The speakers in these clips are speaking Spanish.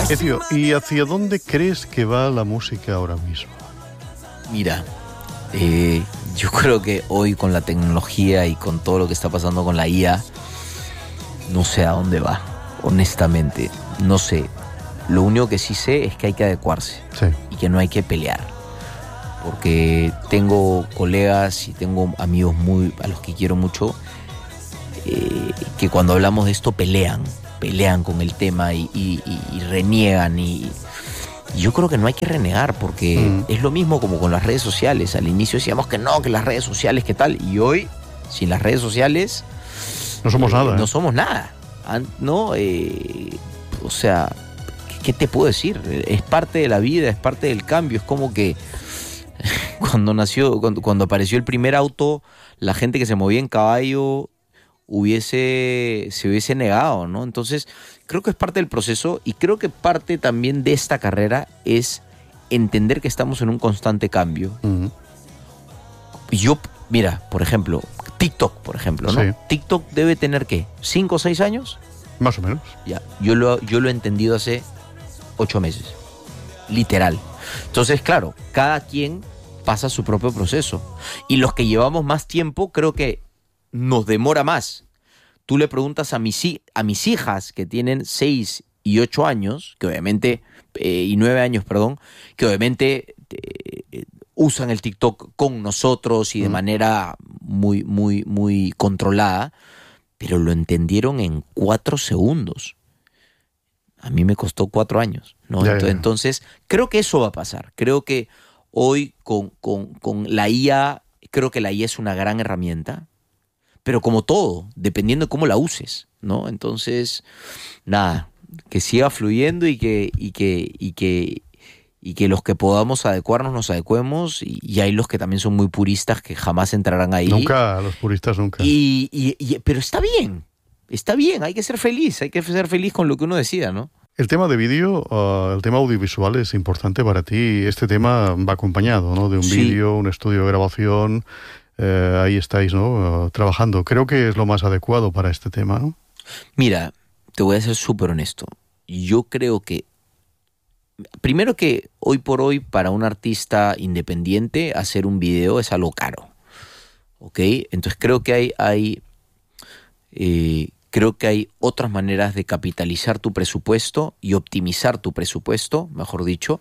Ezio, ¿y hacia dónde crees que va la música ahora mismo? Mira, yo creo que hoy con la tecnología y con todo lo que está pasando con la IA, no sé a dónde va, honestamente, no sé. Lo único que sí sé es que hay que adecuarse, Sí. y que no hay que pelear. Porque tengo colegas y tengo amigos a los que quiero mucho, que cuando hablamos de esto pelean con el tema y reniegan. Y yo creo que no hay que renegar, porque es lo mismo como con las redes sociales. Al inicio decíamos que no, que las redes sociales, ¿qué tal? Y hoy, sin las redes sociales, No somos nada. no somos nada. ¿No? O sea, ¿qué te puedo decir? Es parte de la vida, es parte del cambio. Es como que cuando apareció el primer auto, la gente que se movía en caballo se hubiese negado, ¿no? Entonces, creo que es parte del proceso, y creo que parte también de esta carrera es entender que estamos en un constante cambio. Yo, mira, por ejemplo, TikTok, ¿no? Sí. TikTok debe tener, ¿qué? ¿5 o 6 años? Más o menos. Ya, yo lo he entendido hace 8 meses. Literal. Entonces, claro, cada quien pasa su propio proceso. Y los que llevamos más tiempo, creo que nos demora más. Tú le preguntas a mis hijas, que tienen 6 y 8 años, que obviamente, y 9 años, perdón, que obviamente usan el TikTok con nosotros y de manera muy, muy, muy controlada, pero lo entendieron en 4 segundos. A mí me costó 4 años, ¿no? Ya. Entonces, creo que eso va a pasar. Creo que hoy con la IA, creo que la IA es una gran herramienta, pero como todo, dependiendo de cómo la uses, ¿no? Entonces, nada, que siga fluyendo y que los que podamos adecuarnos nos adecuemos, y hay los que también son muy puristas que jamás entrarán ahí. Nunca, los puristas nunca. Pero está bien, hay que ser feliz con lo que uno decida, ¿no? El tema de vídeo, el tema audiovisual es importante para ti. Este tema va acompañado, ¿no? De un Sí. vídeo, un estudio de grabación. Ahí estáis, ¿no? Trabajando. Creo que es lo más adecuado para este tema, ¿no? Mira, te voy a ser súper honesto. Yo creo que, primero, que hoy por hoy para un artista independiente hacer un video es algo caro, ¿ok? Entonces creo que hay otras maneras de capitalizar tu presupuesto y optimizar tu presupuesto, mejor dicho,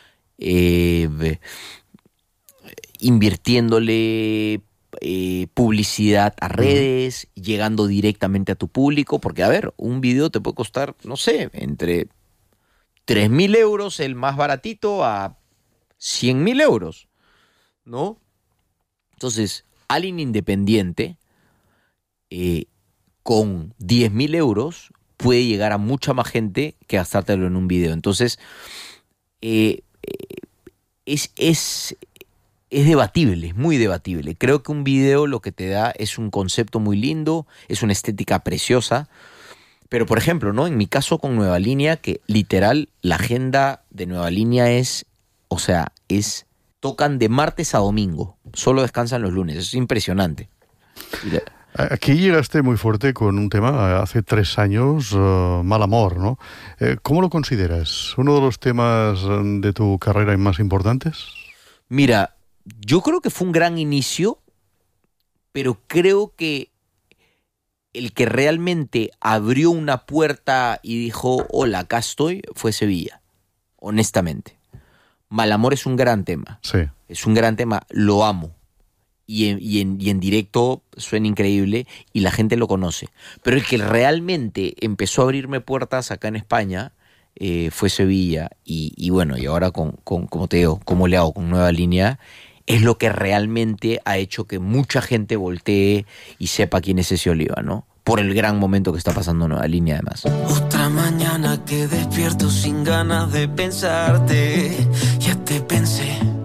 invirtiéndole publicidad a redes, llegando directamente a tu público, porque, a ver, un video te puede costar, no sé, entre 3.000 euros el más baratito a 100.000 euros, ¿no? Entonces, alguien independiente con 10.000 euros puede llegar a mucha más gente que gastártelo en un video. Entonces, es debatible, es muy debatible. Creo que un video lo que te da es un concepto muy lindo, es una estética preciosa. Pero, por ejemplo, ¿no? En mi caso con Nueva Línea, que literal la agenda de Nueva Línea tocan de martes a domingo, solo descansan los lunes. Es impresionante. Aquí llegaste muy fuerte con un tema hace 3 años, Mal Amor, ¿no? ¿Cómo lo consideras? ¿Uno de los temas de tu carrera más importantes? Mira, yo creo que fue un gran inicio, pero creo que el que realmente abrió una puerta y dijo, hola, acá estoy, fue Sevilla, honestamente. Mal Amor es un gran tema. Sí. Es un gran tema, lo amo. Y en directo suena increíble y la gente lo conoce. Pero el que realmente empezó a abrirme puertas acá en España fue Sevilla. Y bueno, y ahora como te digo, como le hago con Nueva Línea, es lo que realmente ha hecho que mucha gente voltee y sepa quién es ese Oliva, ¿no? Por el gran momento que está pasando Nueva Línea, además. Otra mañana que despierto sin ganas de pensarte. Ya te pensé.